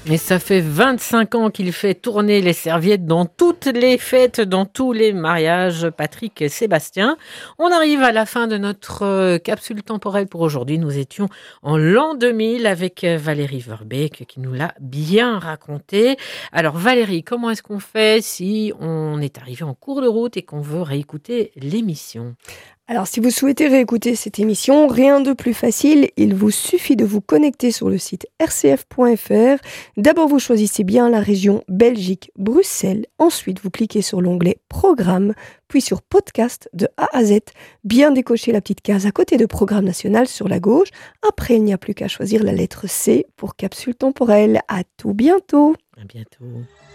Et ça fait 25 ans qu'il fait tourner les serviettes dans toutes les fêtes, dans tous les mariages. Patrick et Sébastien. On arrive à la fin de notre capsule temporelle pour aujourd'hui. Nous étions en l'an 2000 avec Valérie Verbeek qui nous l'a bien raconté. Alors Valérie, comment est-ce qu'on fait si on est arrivé en cours de route et qu'on veut réécouter l'émission ? Alors, si vous souhaitez réécouter cette émission, rien de plus facile, il vous suffit de vous connecter sur le site rcf.fr. D'abord, vous choisissez bien la région Belgique, Bruxelles. Ensuite, vous cliquez sur l'onglet Programme, puis sur Podcast de A à Z. Bien décocher la petite case à côté de Programme national sur la gauche. Après, il n'y a plus qu'à choisir la lettre C pour capsule temporelle. À tout bientôt. À bientôt.